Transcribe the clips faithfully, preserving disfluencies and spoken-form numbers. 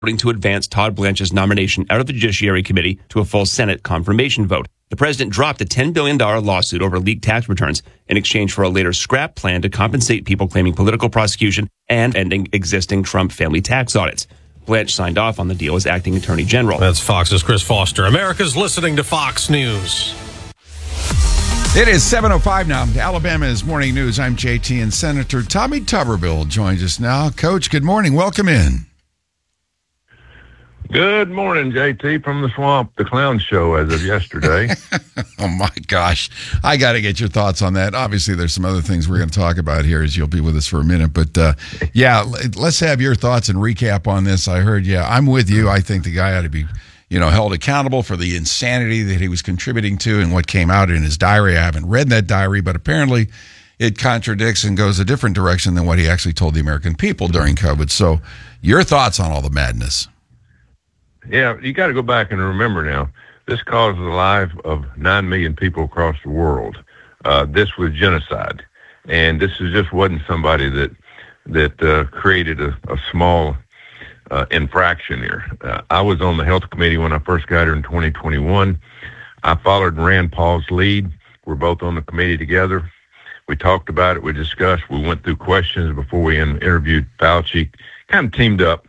voting to advance Todd Blanche's nomination out of the Judiciary Committee to a full Senate confirmation vote. The president dropped a ten billion dollars lawsuit over leaked tax returns in exchange for a later scrap plan to compensate people claiming political prosecution and ending existing Trump family tax audits. Blanche signed off on the deal as acting attorney general. That's Fox's Chris Foster. America's listening to Fox News. It is seven oh five now. Alabama's Morning News. I'm J T, and Senator Tommy Tuberville joins us now. Coach, good morning. Welcome in. Good morning, J T, from the swamp, the clown show as of yesterday. Oh, my gosh. I got to get your thoughts on that. Obviously, there's some other things we're going to talk about here as you'll be with us for a minute. But, uh, yeah, let's have your thoughts and recap on this. I heard, yeah, I'm with you. I think the guy ought to be, you know, held accountable for the insanity that he was contributing to and what came out in his diary. I haven't read that diary, but apparently it contradicts and goes a different direction than what he actually told the American people during COVID. So your thoughts on all the madness? Yeah, you got to go back and remember now, this caused the life of nine million people across the world. Uh, this was genocide. And this is just wasn't somebody that that uh, created a, a small uh, infraction here. Uh, I was on the health committee when I first got here in twenty twenty-one. I followed Rand Paul's lead. We're both on the committee together. We talked about it. We discussed. We went through questions before we interviewed Fauci. Kind of teamed up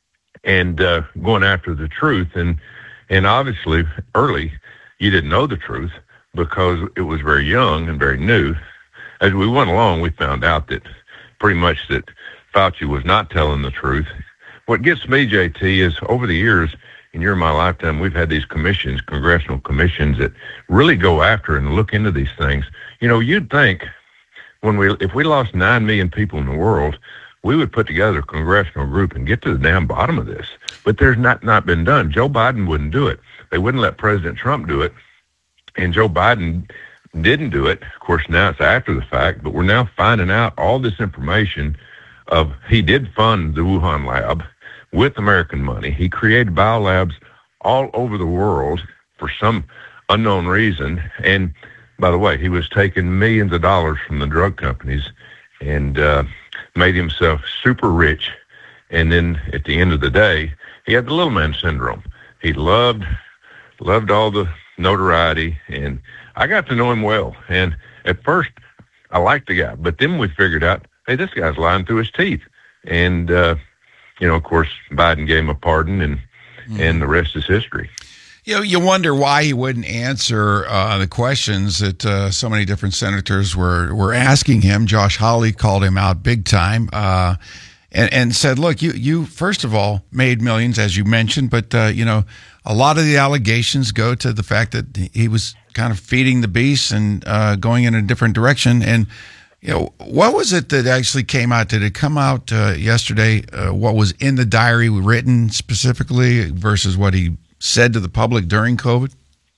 and uh, going after the truth. And and obviously, early, you didn't know the truth because it was very young and very new. As we went along, we found out that pretty much that Fauci was not telling the truth. What gets me, J T, is over the years, in your and my lifetime, we've had these commissions, congressional commissions, that really go after and look into these things. You know, you'd think when we, if we lost nine million people in the world, we would put together a congressional group and get to the damn bottom of this. But there's not, not been done. Joe Biden wouldn't do it. They wouldn't let President Trump do it. And Joe Biden didn't do it. Of course, now it's after the fact, but we're now finding out all this information of he did fund the Wuhan lab with American money. He created biolabs all over the world for some unknown reason. And by the way, he was taking millions of dollars from the drug companies and, uh, made himself super rich, and then at the end of the day, he had the little man syndrome. He loved, loved all the notoriety, and I got to know him well. And at first, I liked the guy, but then we figured out, hey, this guy's lying through his teeth. And, uh, you know, of course, Biden gave him a pardon, and mm-hmm. and the rest is history. You know, you wonder why he wouldn't answer uh, the questions that uh, so many different senators were, were asking him. Josh Hawley called him out big time uh, and, and said, look, you, you, first of all, made millions, as you mentioned, but, uh, you know, a lot of the allegations go to the fact that he was kind of feeding the beast and uh, going in a different direction. And, you know, what was it that actually came out? Did it come out uh, yesterday, uh, what was in the diary written specifically versus what he said to the public during COVID?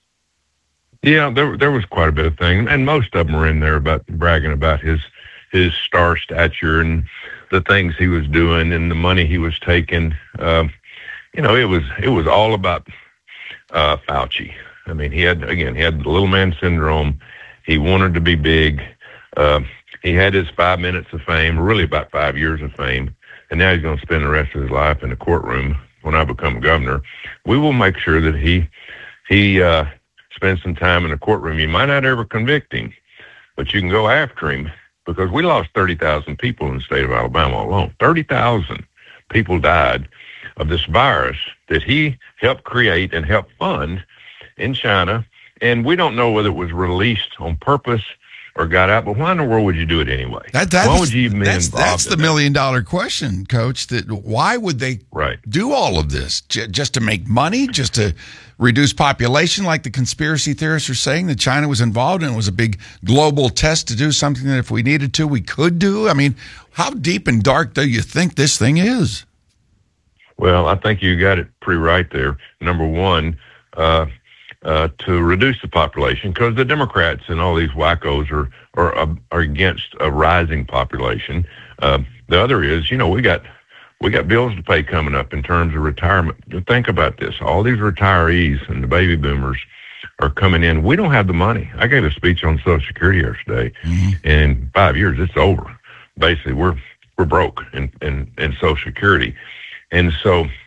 Yeah, there there was quite a bit of things, and most of them were in there about bragging about his his star stature and the things he was doing and the money he was taking. Uh, you know, it was it was all about uh, Fauci. I mean, he had again he had the little man syndrome. He wanted to be big. Uh, he had his five minutes of fame, really about five years of fame, and now he's going to spend the rest of his life in the courtroom. When I become governor, we will make sure that he he uh, spends some time in the courtroom. You might not ever convict him, but you can go after him because we lost thirty thousand people in the state of Alabama alone. thirty thousand people died of this virus that he helped create and helped fund in China. And we don't know whether it was released on purpose or got out, but why in the world would you do it anyway? That, that why is, would you even be that's, involved That's the in million that? dollar question, Coach. That why would they right. do all of this? J- just to make money? Just to reduce population like the conspiracy theorists are saying that China was involved and it was a big global test to do something that if we needed to, we could do? I mean, how deep and dark do you think this thing is? Well, I think you got it pretty right there. Number one, uh, Uh, to reduce the population, because the Democrats and all these wackos are are uh, are against a rising population. Uh, the other is, you know, we got we got bills to pay coming up in terms of retirement. Think about this: all these retirees and the baby boomers are coming in. We don't have the money. I gave a speech on Social Security yesterday. Mm-hmm. In five years, it's over. Basically, we're we're broke in in, in Social Security, and so